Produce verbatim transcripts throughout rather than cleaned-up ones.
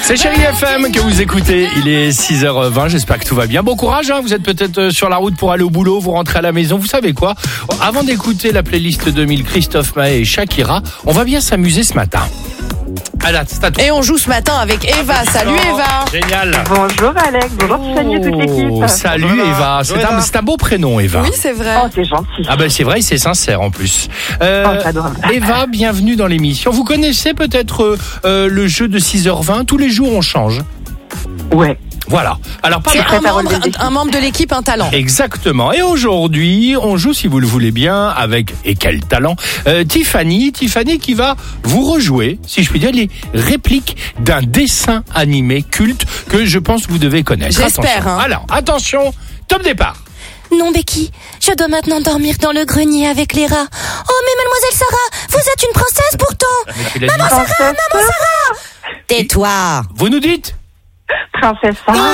C'est Chérie F M que vous écoutez, il est six heures vingt, j'espère que tout va bien. Bon courage, hein. Vous êtes peut-être sur la route pour aller au boulot, vous rentrez à la maison, vous savez quoi? Avant d'écouter la playlist deux mille Christophe Maé et Shakira, on va bien s'amuser ce matin. Alors, c'est à toi. Et on joue ce matin avec Eva. Salut Eva. Génial. Bonjour Alex, bonjour Tiffany et toute l'équipe. Oh, salut Bonjour, Eva, c'est Bonjour, un, Eva. c'est un beau prénom Eva. Oui, c'est vrai. Oh, c'est gentil. Ah ben c'est vrai, c'est sincère en plus. Euh, Oh, j'adore. Eva, bienvenue dans l'émission. Vous connaissez peut-être euh, euh, le jeu de six heures vingt? Tous les jours on change. Ouais. Voilà. Alors par C'est un prépare membre, le défi. un membre de l'équipe, un talent. Exactement. Et aujourd'hui, on joue, si vous le voulez bien, avec, et quel talent, euh, Tiffany. Tiffany qui va vous rejouer, si je puis dire, les répliques d'un dessin animé culte que je pense que vous devez connaître. J'espère, Attention. hein. Alors, attention, top départ. Non, Becky, je dois maintenant dormir dans le grenier avec les rats. Oh, mais mademoiselle Sarah, vous êtes une princesse pourtant. Mais tu l'as dit. Princesse, Tais-toi. Vous nous dites? princesse Sarah.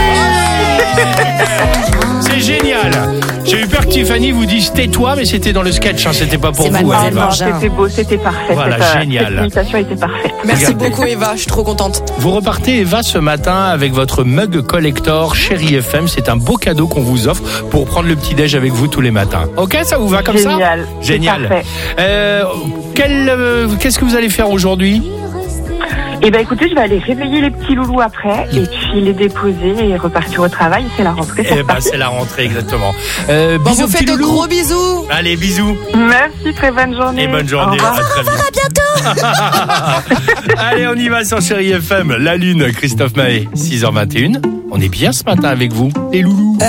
C'est génial. J'ai eu peur que Tiffany vous dise tais-toi, mais c'était dans le sketch, hein, c'était pas pour C'est vous. mademoiselle Eva. non, Mangin. c'était beau, c'était parfait. Voilà, Cette, euh, génial. Cette imitation était parfaite. Merci Regardez. beaucoup Eva, je suis trop contente. Vous repartez Eva ce matin avec votre mug collector Chérie F M. C'est un beau cadeau qu'on vous offre pour prendre le petit déj avec vous tous les matins. Ok, ça vous va comme Génial. ça? C'est Génial. parfait. Euh, quel, euh, qu'est-ce que vous allez faire aujourd'hui? Eh ben écoutez, je vais aller réveiller les petits loulous après et puis les déposer et repartir au travail. C'est la rentrée. c'est Eh ben, reparti. c'est la rentrée exactement. Euh, Bon, bisous, vous petits faites de loulous. gros bisous. Allez, bisous Merci, très bonne journée. et bonne Au journée. revoir. À très vite. À bientôt. Allez, on y va sur Chérie F M. La Lune, Christophe Maé, six heures vingt et une. On est bien ce matin avec vous, les loulous.